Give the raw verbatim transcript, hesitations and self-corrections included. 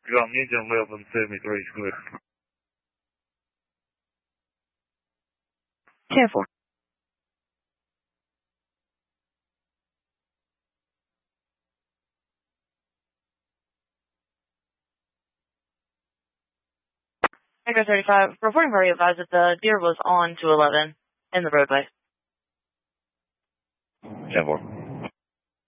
Ground medium eleven seventy-three is clear. ten four. Echo thirty-five, reporting party advised that the deer was on two eleven in the roadway. ten four.